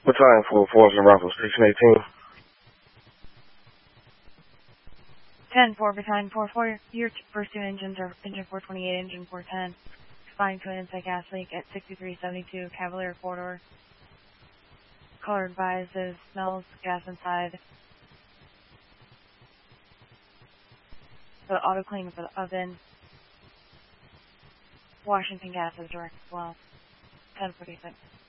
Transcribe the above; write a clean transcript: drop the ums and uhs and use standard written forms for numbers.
Battalion 4 in Roswell Station 18. 10-4, Battalion 4-4, your first two engines are engine 428, engine 410. Responding to an inside gas leak at 6372 Cavalier Corridor. Caller advises smells gas inside the auto clean of the oven. Washington gas is direct as well. 1046.